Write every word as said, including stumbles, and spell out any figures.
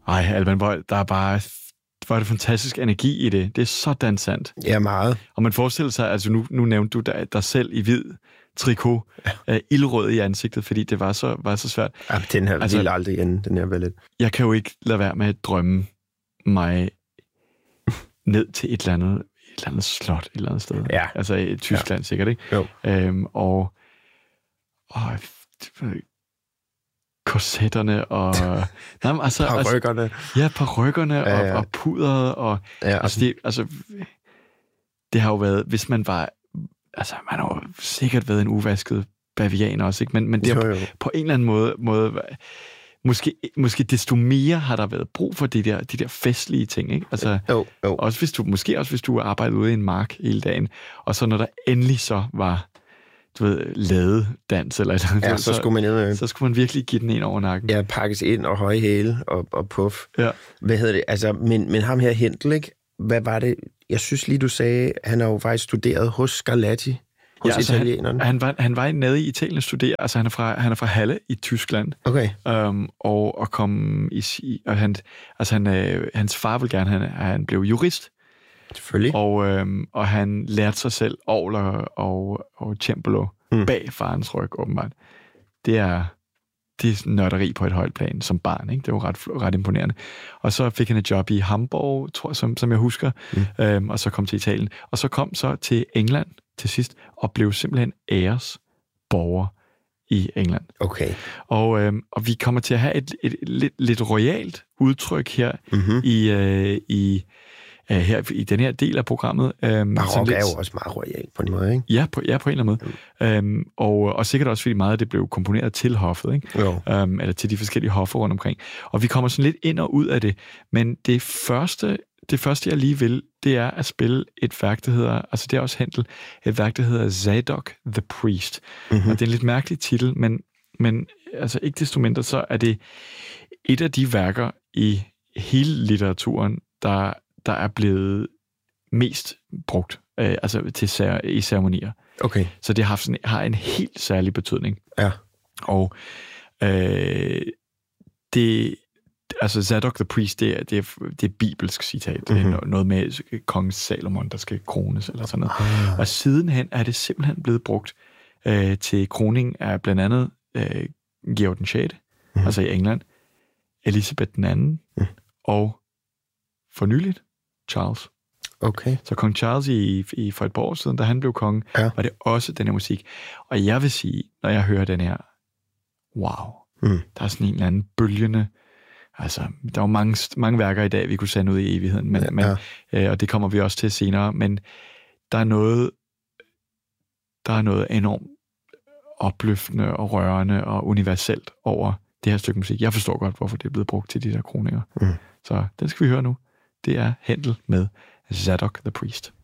Ej, Alban, hvor der er bare... Hvor er det fantastisk energi i det. Det er sådan sandt. Ja, meget. Og man forestiller sig, altså nu, nu nævnte du dig, dig selv i hvid trikot, ja. uh, ildrød i ansigtet, fordi det var så, var så svært. Ja, den her altså, vil aldrig ende, den her ballet. Jeg kan jo ikke lade være med at drømme mig ned til et eller andet, et eller andet slot, et eller andet sted. Ja. Altså i Tyskland, ja. Sikkert, ikke? Jo. Øhm, og... og korsetterne og... nej, men altså, parrykkerne. Altså, ja, parrykkerne ja, ja. og, og pudret og... Ja, altså, det, altså, det har jo været... Hvis man var... Altså, man har jo sikkert været en uvasket bavian også, ikke? Men, men det har på en eller anden måde... måde måske, måske desto mere har der været brug for de der, de der festlige ting, ikke? Altså, jo, jo. Også hvis du, måske også hvis du arbejdede ude i en mark hele dagen, og så når der endelig så var... du ved, ladedans eller et eller andet. Ja, så skulle man ned, så skulle man virkelig give den en over nakken. Ja, pakkes ind og høje hæle og, og puff. Ja. Hvad hedder det? Altså, men, men ham her Händel, ikke? Hvad var det? Jeg synes lige, du sagde, han har jo faktisk studeret hos Scarlatti, hos ja, altså italienerne. Han, han, var, han var nede i Italien og studerede, altså han er fra, han er fra Halle i Tyskland. Okay. Um, og, og kom i, og han, altså han, øh, hans far ville gerne, han, han blev jurist. Selvfølgelig. Og, øhm, og han lærte sig selv orgel og, og cembalo mm. bag farens ryg, åbenbart. Det er, det er nørderi på et højt plan som barn, ikke? Det var ret, ret imponerende. Og så fik han et job i Hamburg, tror jeg, som, som jeg husker, mm. øhm, og så kom til Italien. Og så kom så til England til sidst, og blev simpelthen æresborger i England. Okay. Og, øhm, og vi kommer til at have et, et, et lidt, lidt royalt udtryk her mm-hmm. i... Øh, i Uh, her i den her del af programmet. Um, Barok er jo også meget royal på en måde, ikke? Ja, på, ja, på en eller anden måde. Mm. Um, og, og sikkert også, fordi meget af det blev komponeret til hoffet, ikke? Um, eller til de forskellige hoffer rundt omkring. Og vi kommer sådan lidt ind og ud af det. Men det første, det første jeg lige vil, det er at spille et værk, der hedder, altså det er også Händel, et værk, der hedder Zadok the Priest. Mm-hmm. Og det er en lidt mærkelig titel, men, men altså ikke desto mindre, så er det et af de værker i hele litteraturen, der der er blevet mest brugt øh, altså til cer- i ceremonier. Okay. Så det har, sådan, har en helt særlig betydning. Ja. Og øh, det, altså Zadok the Priest, det er, det er, det er bibelsk citat. Mm-hmm. Det er noget med kongen Salomon, der skal krones eller sådan noget. Ah. Og sidenhen er det simpelthen blevet brugt øh, til kroning af blandt andet øh, Georg den sjette, mm-hmm. altså i England, Elisabeth den anden, mm. og for nyligt Charles. Okay. Så kong Charles i, i for et par år siden, da han blev konge, ja. Var det også den her musik. Og jeg vil sige, når jeg hører den her, wow, mm. der er sådan en eller anden bølgende, altså, der er jo mange, mange værker i dag, vi kunne sende ud i evigheden, men, ja, men, ja. Øh, og det kommer vi også til senere, men der er noget, der er noget enormt opløftende og rørende og universelt over det her stykke musik. Jeg forstår godt, hvorfor det er blevet brugt til de der kroninger. Mm. Så den skal vi høre nu. Det er Händel med Zadok the Priest.